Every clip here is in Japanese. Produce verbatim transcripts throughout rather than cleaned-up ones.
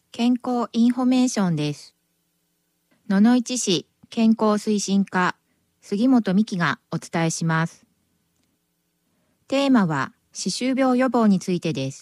健康インフォメーションです。野々市市健康推進課杉本美希がお伝えします。テーマは歯周病予防についてです。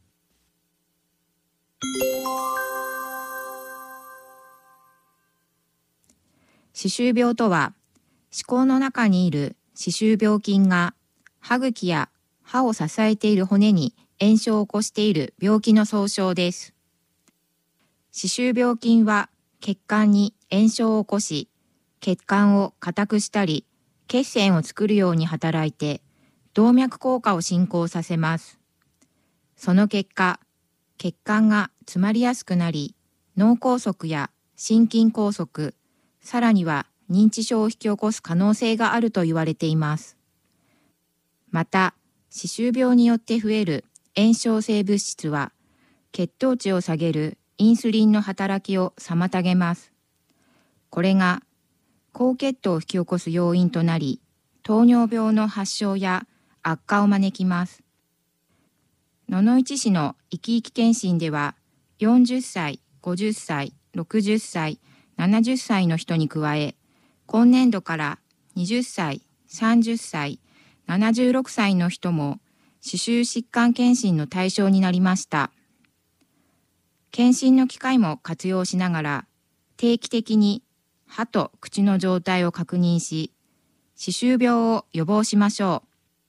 歯周病とは、歯垢の中にいる歯周病菌が歯茎や歯を支えている骨に炎症を起こしている病気の総称です。歯周病菌は血管に炎症を起こし、血管を硬くしたり、血栓を作るように働いて、動脈硬化を進行させます。その結果、血管が詰まりやすくなり、脳梗塞や心筋梗塞、さらには認知症を引き起こす可能性があると言われています。また、歯周病によって増える炎症性物質は、血糖値を下げるインスリンの働きを妨げます。これが高血糖を引き起こす要因となり、糖尿病の発症や悪化を招きます。野々市市のいきいき検診では、よんじゅっさい、ごじゅっさい、ろくじゅっさい、ななじゅっさいの人に加え、今年度からはたち、さんじゅっさい、ななじゅうろくさいの人も歯周疾患検診の対象になりました。検診の機会も活用しながら、定期的に歯と口の状態を確認し、歯周病を予防しましょう。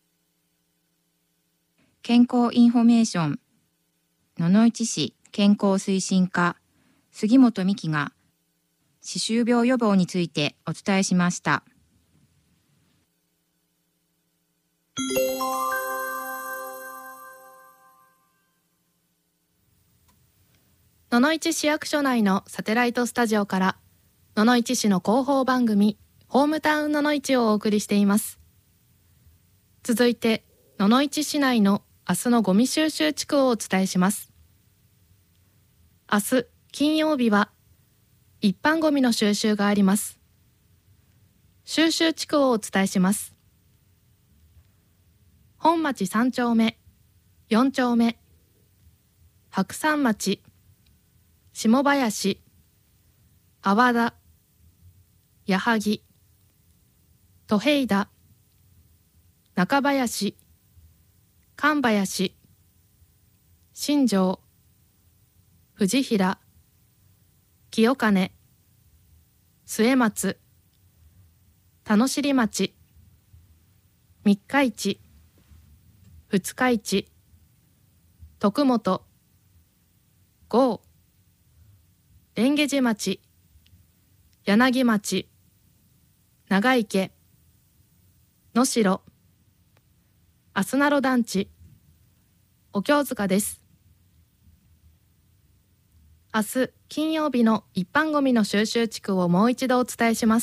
健康インフォメーション、野々市市健康推進課、杉本美希が、歯周病予防についてお伝えしました。 野々市市役所内のサテライトスタジオから野々市市の広報番組ホームタウン野々市をお送りしています。続いて野々市市内の明日のゴミ収集地区をお伝えします。明日金曜日は一般ゴミの収集があります。収集地区をお伝えします。本町さん丁目、よん丁目、白山町、下林、阿波田、矢作、戸平田、中林、神林、新庄、藤平、清金、末松、田野尻町、三日市、二日市、徳本、郷、蓮華寺町、柳町、長池、能代、あすなろ団地、お経塚です。明日金曜日の一般ゴミの収集地区をもう一度お伝えします。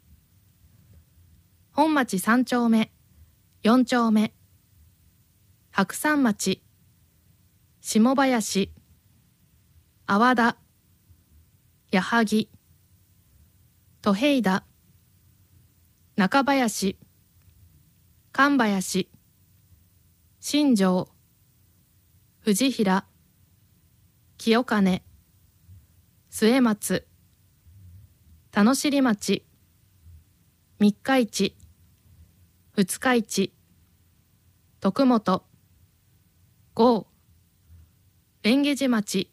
本町さん丁目、よん丁目、白山町、下林、阿波田、矢作、戸平田、中林、神林、新庄、藤平、清金、末松、田野尻町、三日市、二日市、徳本、郷、蓮華寺町、